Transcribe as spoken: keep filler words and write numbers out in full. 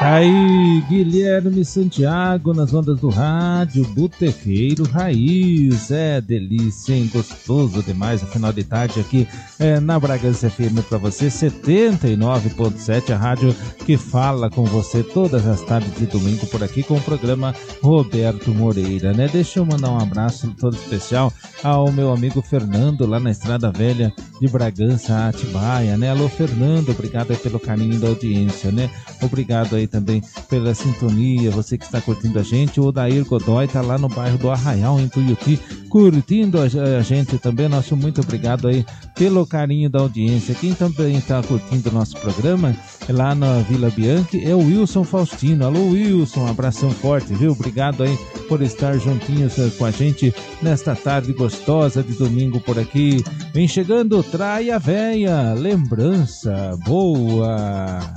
Aí, Guilherme Santiago, nas ondas do rádio, Botequeiro Raiz. É delícia, hein? Gostoso demais. A final de tarde aqui é, na Bragança F M para você, setenta e nove ponto sete, a rádio que fala com você todas as tardes de domingo por aqui com o programa Roberto Moreira, né? Deixa eu mandar um abraço todo especial ao meu amigo Fernando, lá na Estrada Velha de Bragança a Atibaia, né? Alô, Fernando, obrigado aí pelo carinho da audiência, né? Obrigado aí também pela sintonia, você que está curtindo a gente. O Odair Godoy está lá no bairro do Arraial, em Tuiuti, curtindo a gente também. Nosso muito obrigado aí pelo carinho da audiência. Quem também está curtindo o nosso programa lá na Vila Bianchi é o Wilson Faustino. Alô, Wilson, um abração forte, viu? Obrigado aí por estar juntinhos com a gente nesta tarde gostosa de domingo por aqui. Vem chegando Traia Véia, lembrança boa.